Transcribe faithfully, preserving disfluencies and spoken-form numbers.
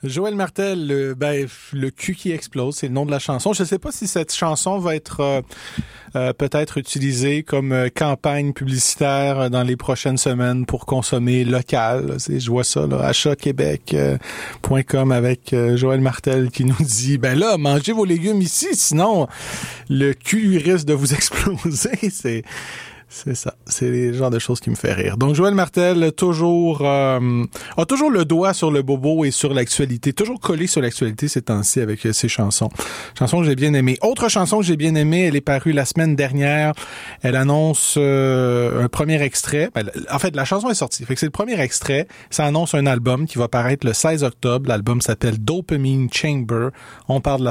Joël Martel, le, ben, le cul qui explose, c'est le nom de la chanson. Je ne sais pas si cette chanson va être euh, euh, peut-être utilisée comme euh, campagne publicitaire dans les prochaines semaines pour consommer local. C'est, je vois ça, là, achat québec point com avec euh, Joël Martel qui nous dit, ben là, mangez vos légumes ici, sinon le cul risque de vous exploser. C'est... C'est ça. C'est le genre de choses qui me fait rire. Donc, Joël Martel, toujours, euh, a toujours le doigt sur le bobo et sur l'actualité. Toujours collé sur l'actualité ces temps-ci avec euh, ses chansons. Chanson que j'ai bien aimée. Autre chanson que j'ai bien aimée, elle est parue la semaine dernière. Elle annonce euh, un premier extrait. Ben, en fait, la chanson est sortie. Fait que c'est le premier extrait. Ça annonce un album qui va paraître le seize octobre. L'album s'appelle Dopamine Chamber. On parle de la